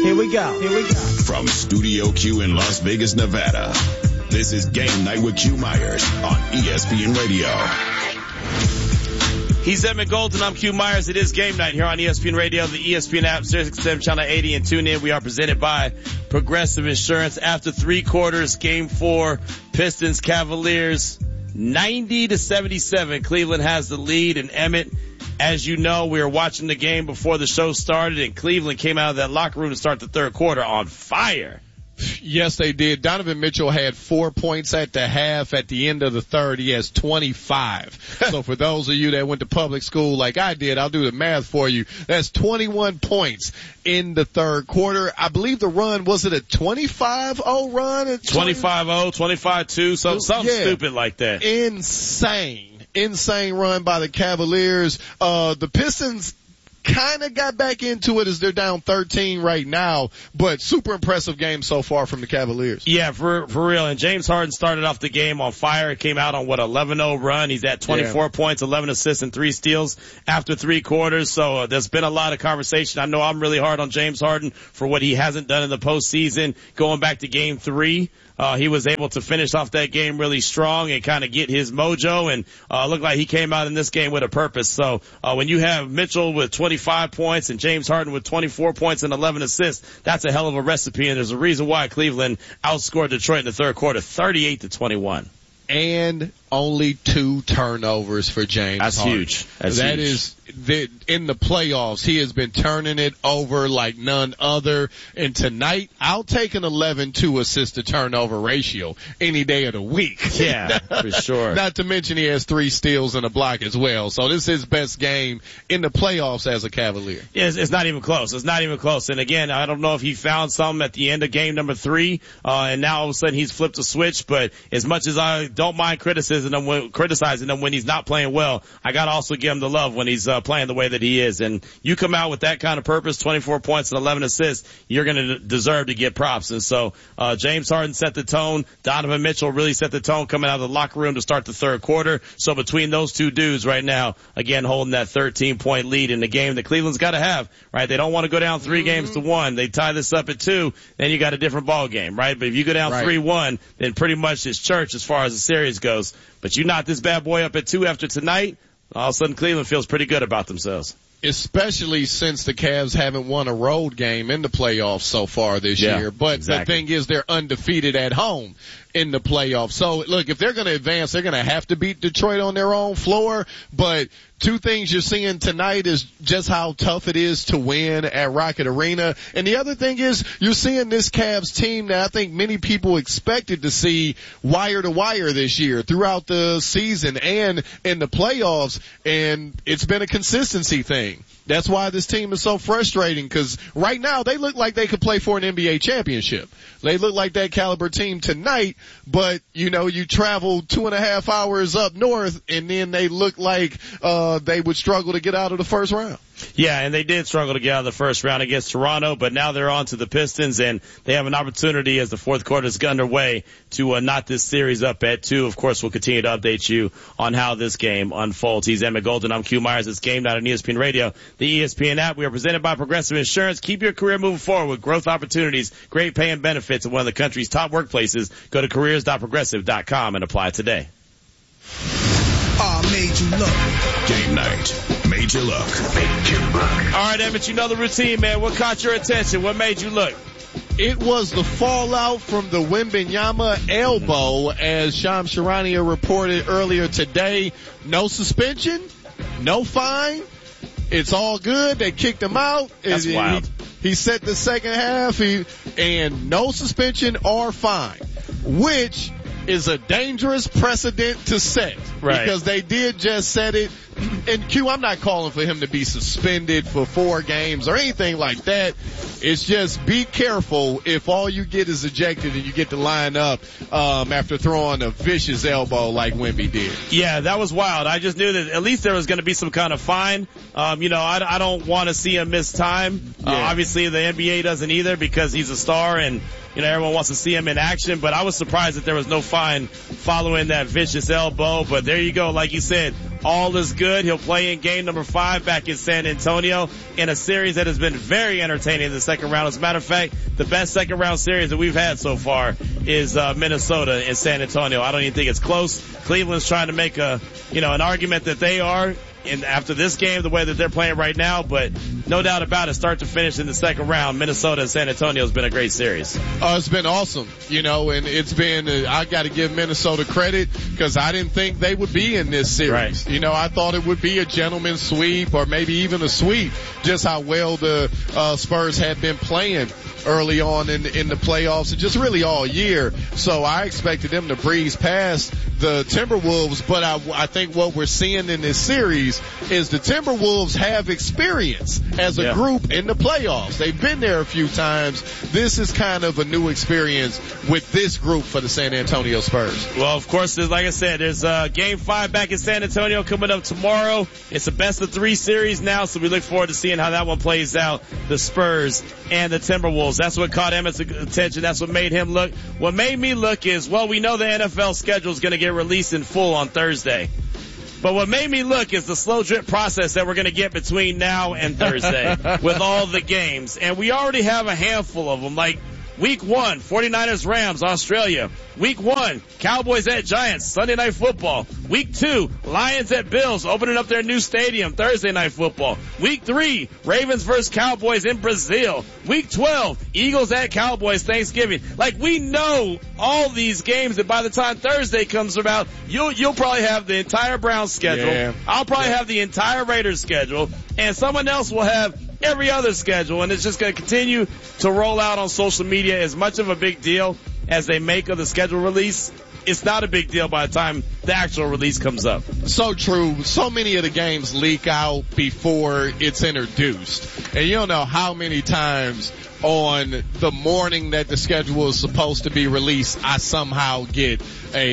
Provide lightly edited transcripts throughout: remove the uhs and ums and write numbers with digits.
Here we go. From Studio Q in Las Vegas, Nevada, this is Game Night with Q Myers on ESPN Radio. He's Emmett Golden. I'm Q Myers. It is Game Night here on ESPN Radio, the ESPN app, SiriusXM Channel 80, and tune in. We are presented by Progressive Insurance. After 3 quarters, Game 4, Pistons, Cavaliers, 90-77. Cleveland has the lead, and Emmett, as you know, we were watching the game before the show started, and Cleveland came out of that locker room to start the third quarter on fire. Yes, they did. Donovan Mitchell had 4 points at the half. At the end of the third, he has 25. So for those of you that went to public school like I did, I'll do the math for you. That's 21 points in the third quarter. I believe the run, was it a 25-0 run? 25-0, 25-2, something stupid like that. Insane run by the Cavaliers. The Pistons kind of got back into it as they're down 13 right now, but super impressive game so far from the Cavaliers. Yeah, for real. And James Harden started off the game on fire. Came out on 11-0 run. He's at 24 points, 11 assists, and 3 steals after 3 quarters. So there's been a lot of conversation. I know I'm really hard on James Harden for what he hasn't done in the postseason. Going back to game 3. He was able to finish off that game really strong and kind of get his mojo, and looked like he came out in this game with a purpose. So when you have Mitchell with 25 points and James Harden with 24 points and 11 assists, that's a hell of a recipe, and there's a reason why Cleveland outscored Detroit in the third quarter, 38-21. And only 2 turnovers for James Harden. Huge. That is in the playoffs. He has been turning it over like none other. And tonight, I'll take an 11-2 assist to turnover ratio any day of the week. Yeah, for sure. Not to mention he has 3 steals and a block as well. So this is his best game in the playoffs as a Cavalier. Yeah, it's not even close. It's not even close. And again, I don't know if he found something at the end of game number 3, and now all of a sudden he's flipped a switch. But as much as I don't mind criticizing him when he's not playing well, I gotta also give him the love when he's playing the way that he is. And you come out with that kind of purpose, 24 points and 11 assists, you're going to deserve to get props. And so James Harden set the tone. Donovan Mitchell really set the tone coming out of the locker room to start the third quarter. So between those 2 dudes right now, again, holding that 13-point lead in the game that Cleveland's got to have, right? They don't want to go down 3 games to 1. They tie this up at 2, then you got a different ball game, right? But if you go down 3-1, then pretty much it's church as far as the series goes. But you knock this bad boy up at 2 after tonight, all of a sudden Cleveland feels pretty good about themselves. Especially since the Cavs haven't won a road game in the playoffs so far this year. But the thing is, they're undefeated at home in the playoffs. So look, if they're going to advance, they're going to have to beat Detroit on their own floor. But 2 things you're seeing tonight is just how tough it is to win at Rocket Arena. And the other thing is you're seeing this Cavs team that I think many people expected to see wire to wire this year throughout the season and in the playoffs. And it's been a consistency thing. That's why this team is so frustrating, because right now they look like they could play for an NBA championship. They look like that caliber team tonight, but you travel 2.5 hours up north and then they look like they would struggle to get out of the first round. Yeah, and they did struggle to get out of the first round against Toronto, but now they're on to the Pistons, and they have an opportunity as the fourth quarter is underway to knot this series up at 2. Of course, we'll continue to update you on how this game unfolds. He's Emmett Golden. I'm Q Myers. It's Game Night on ESPN Radio, the ESPN app. We are presented by Progressive Insurance. Keep your career moving forward with growth opportunities, great pay and benefits at one of the country's top workplaces. Go to careers.progressive.com and apply today. Made you look. Game Night. Made you look. All right, Emmett, you know the routine, man. What caught your attention? What made you look? It was the fallout from the Wembanyama elbow, as Shams Charania reported earlier today. No suspension, no fine. It's all good. They kicked him out. That's wild. He set the second half, and no suspension or fine, which is a dangerous precedent to set. Right. Because they did just set it. And Q, I'm not calling for him to be suspended for 4 games or anything like that. It's just be careful if all you get is ejected and you get to line up after throwing a vicious elbow like Wemby did. Yeah, that was wild. I just knew that at least there was going to be some kind of fine. I don't want to see him miss time. Obviously, the NBA doesn't either because he's a star and everyone wants to see him in action, but I was surprised that there was no fine following that vicious elbow. But there you go. Like you said, all is good. He'll play in game number 5 back in San Antonio in a series that has been very entertaining in the second round. As a matter of fact, the best second round series that we've had so far is Minnesota and San Antonio. I don't even think it's close. Cleveland's trying to make an argument that they are after this game, the way that they're playing right now, but no doubt about it, start to finish in the second round, Minnesota and San Antonio has been a great series. It's been awesome, and it's been, I got to give Minnesota credit because I didn't think they would be in this series. Right. I thought it would be a gentleman's sweep or maybe even a sweep, just how well the Spurs had been playing early on in the playoffs and just really all year. So I expected them to breeze past the Timberwolves, but I think what we're seeing in this series is the Timberwolves have experience as a group in the playoffs. They've been there a few times. This is kind of a new experience with this group for the San Antonio Spurs. Well, of course, like I said, there's game 5 back in San Antonio coming up tomorrow. It's a best of 3 series now, so we look forward to seeing how that one plays out, the Spurs and the Timberwolves. That's what caught Emmett's attention. That's what made him look. What made me look is, well, we know the NFL schedule is going to get released in full on Thursday. But what made me look is the slow drip process that we're going to get between now and Thursday with all the games. And we already have a handful of them, like Week 1, 49ers, Rams, Australia. Week 1, Cowboys at Giants, Sunday Night Football. Week 2, Lions at Bills, opening up their new stadium, Thursday Night Football. Week 3, Ravens versus Cowboys in Brazil. Week 12, Eagles at Cowboys, Thanksgiving. Like, we know all these games, and by the time Thursday comes about, you'll probably have the entire Browns schedule. Yeah. I'll probably have the entire Raiders schedule, and someone else will have every other schedule, and it's just going to continue to roll out on social media. As much of a big deal as they make of the schedule release, it's not a big deal by the time the actual release comes up. So true. So many of the games leak out before it's introduced. And you don't know how many times on the morning that the schedule is supposed to be released, I somehow get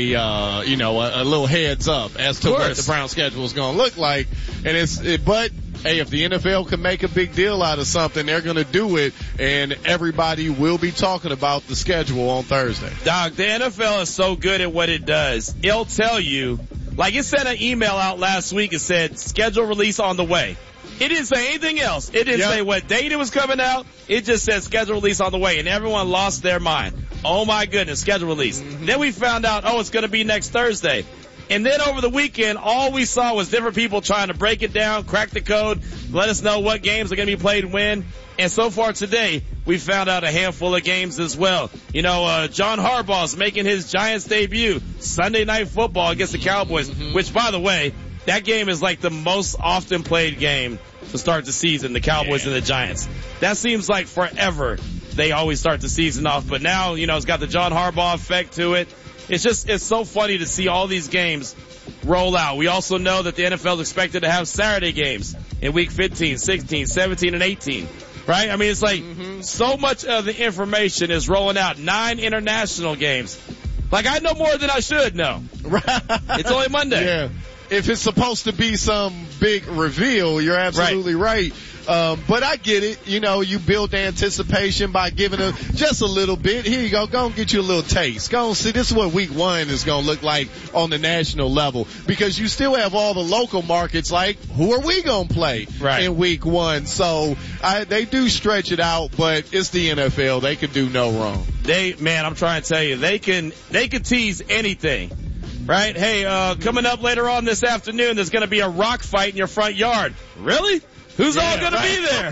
a little heads up as to what the Brown schedule is going to look like. And but hey, if the NFL can make a big deal out of something, they're going to do it, and everybody will be talking about the schedule on Thursday. Doc, the NFL is so good at what it does. It'll tell you, like it sent an email out last week. It said schedule release on the way. It didn't say anything else. It didn't say what date it was coming out. It just said schedule release on the way, and everyone lost their mind. Oh my goodness, schedule release. Mm-hmm. Then we found out, it's going to be next Thursday. And then over the weekend, all we saw was different people trying to break it down, crack the code, let us know what games are going to be played when. And so far today, we found out a handful of games as well. John Harbaugh's making his Giants debut, Sunday Night Football against the Cowboys, which, by the way, that game is like the most often played game to start the season, the Cowboys and the Giants. That seems like forever they always start the season off. But now, it's got the John Harbaugh effect to it. It's so funny to see all these games roll out. We also know that the NFL is expected to have Saturday games in week 15, 16, 17, and 18. Right? I mean, it's like so much of the information is rolling out. 9 international games. Like, I know more than I should know. It's only Monday. Yeah. If it's supposed to be some big reveal, you're absolutely right. But I get it. You build anticipation by giving just a little bit. Here you go. Go and get you a little taste. Go and see. This is what week 1 is going to look like on the national level, because you still have all the local markets like, who are we going to play in week 1? So they do stretch it out, but it's the NFL. They can do no wrong. I'm trying to tell you, they can tease anything. Right? Hey, coming up later on this afternoon, there's going to be a rock fight in your front yard. Really? Who's all going to be there?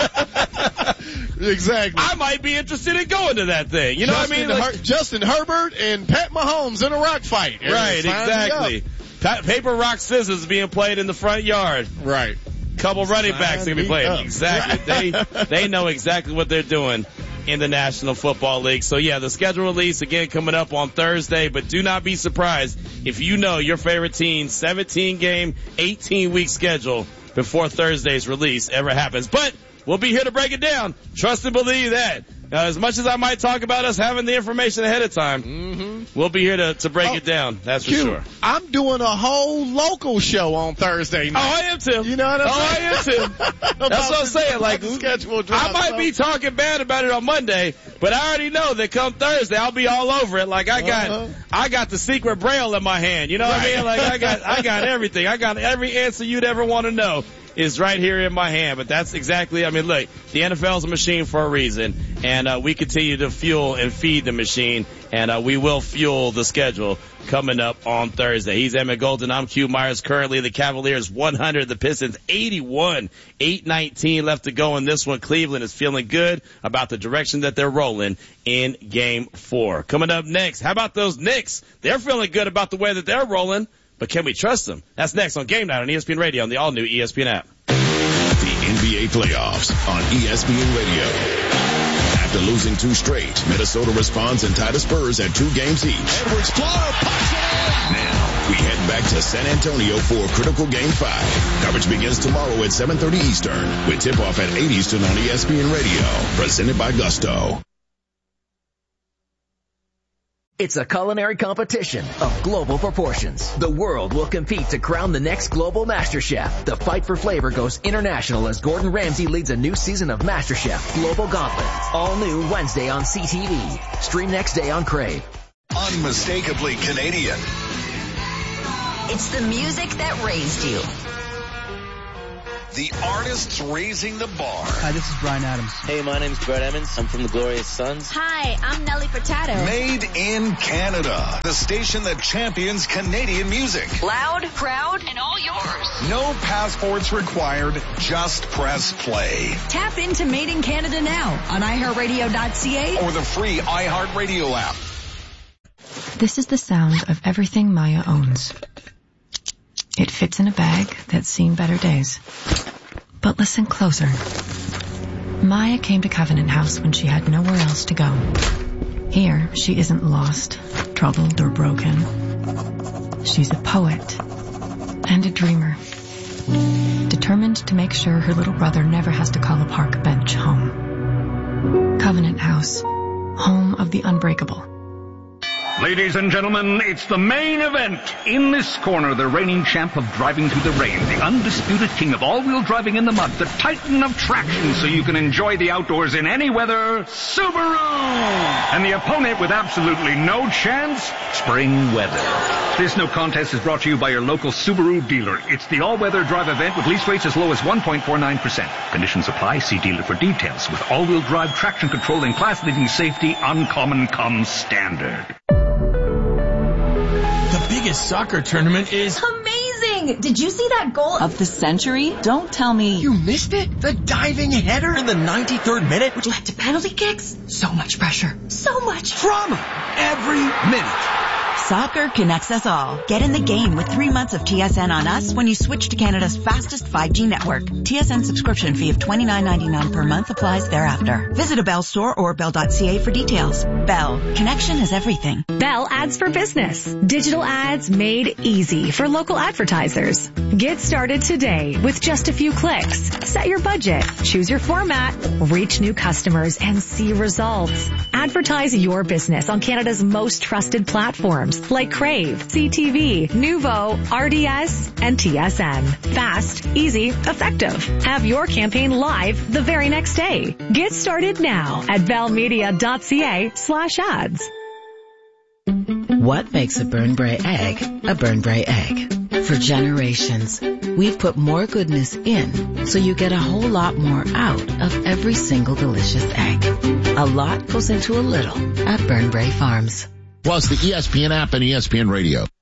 Exactly. I might be interested in going to that thing. You know what I mean? Justin Herbert and Pat Mahomes in a rock fight. Right, exactly. Paper, rock, scissors being played in the front yard. Right. Couple running backs going to be playing. Exactly. They know exactly what they're doing in the National Football League. So yeah, the schedule release again coming up on Thursday, but do not be surprised if your favorite team's 17-game, 18-week schedule before Thursday's release ever happens. But we'll be here to break it down. Trust and believe that. as much as I might talk about us having the information ahead of time, we'll be here to break it down. That's for sure. I'm doing a whole local show on Thursday night. Oh, I am too. You know what I'm saying? I am too. That's what I'm saying. Like, I might be talking bad about it on Monday, but I already know that come Thursday I'll be all over it. Like, I got the secret Braille in my hand. You know what I mean? Like, I got everything. I got every answer you'd ever want to know is right here in my hand. But that's exactly, I mean, look, the NFL's a machine for a reason, and we continue to fuel and feed the machine, and we will fuel the schedule coming up on Thursday. He's Emmett Golden. I'm Q Myers. Currently, the Cavaliers 100, the Pistons 81, 8:19 left to go in this one. Cleveland is feeling good about the direction that they're rolling in Game 4. Coming up next, how about those Knicks? They're feeling good about the way that they're rolling. But can we trust them? That's next on Game Night on ESPN Radio on the all-new ESPN app. The NBA playoffs on ESPN Radio. After losing 2 straight, Minnesota responds and tied the Spurs at 2 games each. Edwards-Helaire puts it in. Now, we head back to San Antonio for a critical Game 5. Coverage begins tomorrow at 7:30 Eastern with tip-off at 8 Eastern on ESPN Radio. Presented by Gusto. It's a culinary competition of global proportions. The world will compete to crown the next global master chef. The fight for flavor goes international as Gordon Ramsay leads a new season of MasterChef Global Gauntlet. All new Wednesday on CTV. Stream next day on Crave. Unmistakably Canadian. It's the music that raised you. The artists raising the bar. Hi, this is Bryan Adams. Hey, my name's Brett Emmons. I'm from the Glorious Sons. Hi, I'm Nelly Furtado. Made in Canada. The station that champions Canadian music. Loud, proud, and all yours. No passports required. Just press play. Tap into Made in Canada now on iHeartRadio.ca or the free iHeartRadio app. This is the sound of everything Maya owns. It fits in a bag that's seen better days. But listen closer. Maya came to Covenant House when she had nowhere else to go. Here, she isn't lost, troubled, or broken. She's a poet and a dreamer, determined to make sure her little brother never has to call a park bench home. Covenant House, home of the unbreakable. Ladies and gentlemen, it's the main event. In this corner, the reigning champ of driving through the rain, the undisputed king of all-wheel driving in the mud, the titan of traction so you can enjoy the outdoors in any weather, Subaru! And the opponent with absolutely no chance, spring weather. This no contest is brought to you by your local Subaru dealer. It's the all-weather drive event with lease rates as low as 1.49%. Conditions apply. See dealer for details. With all-wheel drive traction control and class-leading safety, uncommon comes standard. The biggest soccer tournament is amazing! Did you see that goal of the century? Don't tell me you missed it. The diving header in the 93rd minute, which led to penalty kicks. So much pressure. So much drama every minute. Soccer connects us all. Get in the game with 3 months of TSN on us when you switch to Canada's fastest 5G network. TSN subscription fee of $29.99 per month applies thereafter. Visit a Bell store or bell.ca for details. Bell. Connection is everything. Bell Ads for Business. Digital ads made easy for local advertisers. Get started today with just a few clicks. Set your budget, choose your format, reach new customers, and see results. Advertise your business on Canada's most trusted platforms like Crave, CTV, Nuvo, RDS, and TSN. Fast, easy, effective. Have your campaign live the very next day. Get started now at bellmedia.ca/ads. What makes a Burnbrae egg a Burnbrae egg? For generations, we've put more goodness in so you get a whole lot more out of every single delicious egg. A lot goes into a little at Burnbrae Farms. Plus the ESPN app and ESPN Radio.